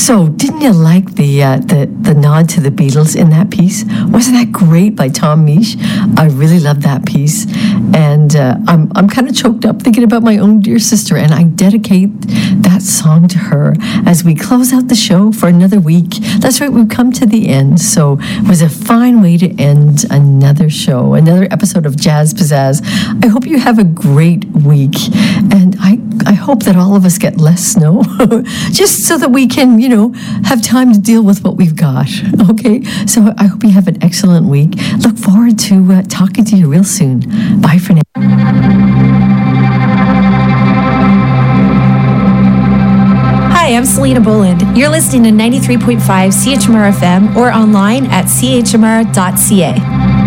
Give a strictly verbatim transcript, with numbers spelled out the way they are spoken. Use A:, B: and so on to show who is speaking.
A: So, didn't you like the uh, the the nod to the Beatles in that piece? Wasn't that great by Tom Misch? I really loved that piece, and uh, I'm I'm kind of choked up thinking about my own dear sister, and I dedicate that song to her as we close out the show for another week. That's right, we've come to the end, so it was a fine way to end another show, another episode of Jazz Pizzazz. I hope you have a great week, and I I hope that all of us get less snow, just so that we can, you know, have time to deal with what we've got. Okay, so I hope you have an excellent week. Look forward to uh, talking to you real soon. Bye for now.
B: Hi, I'm Selena Boland. You're listening to ninety-three point five C H M R F M or online at c h m r dot c a.